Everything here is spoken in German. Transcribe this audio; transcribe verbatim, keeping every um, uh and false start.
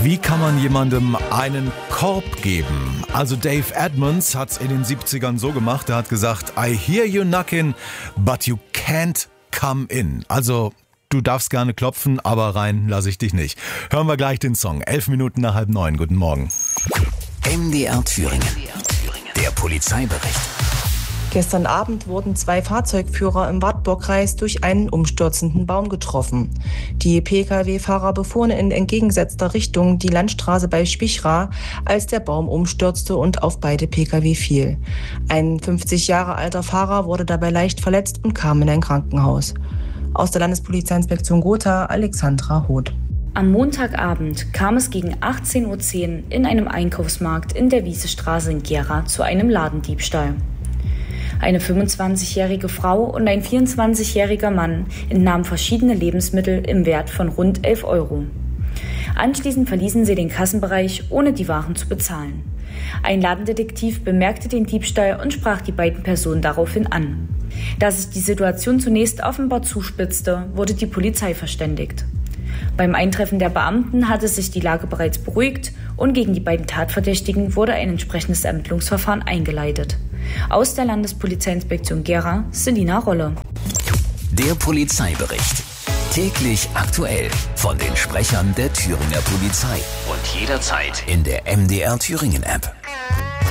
Wie kann man jemandem einen Korb geben? Also Dave Edmunds hat's in den siebzigern so gemacht, er hat gesagt, I hear you knocking, but you can't come in. Also du darfst gerne klopfen, aber rein lasse ich dich nicht. Hören wir gleich den Song. Elf Minuten nach halb neun. Guten Morgen. M D R Thüringen. Der Polizeibericht. Gestern Abend wurden zwei Fahrzeugführer im Wartburgkreis durch einen umstürzenden Baum getroffen. Die Pkw-Fahrer befuhren in entgegengesetzter Richtung die Landstraße bei Spichra, als der Baum umstürzte und auf beide Pkw fiel. Ein fünfzig Jahre alter Fahrer wurde dabei leicht verletzt und kam in ein Krankenhaus. Aus der Landespolizeiinspektion Gotha, Alexandra Hoth. Am Montagabend kam es gegen achtzehn Uhr zehn in einem Einkaufsmarkt in der Wiesestraße in Gera zu einem Ladendiebstahl. Eine fünfundzwanzigjährige Frau und ein vierundzwanzigjähriger Mann entnahmen verschiedene Lebensmittel im Wert von rund elf Euro. Anschließend verließen sie den Kassenbereich, ohne die Waren zu bezahlen. Ein Ladendetektiv bemerkte den Diebstahl und sprach die beiden Personen daraufhin an. Da sich die Situation zunächst offenbar zuspitzte, wurde die Polizei verständigt. Beim Eintreffen der Beamten hatte sich die Lage bereits beruhigt und gegen die beiden Tatverdächtigen wurde ein entsprechendes Ermittlungsverfahren eingeleitet. Aus der Landespolizeiinspektion Gera, Selina Rolle. Der Polizeibericht. Täglich aktuell von den Sprechern der Thüringer Polizei. Und jederzeit in der M D R Thüringen App.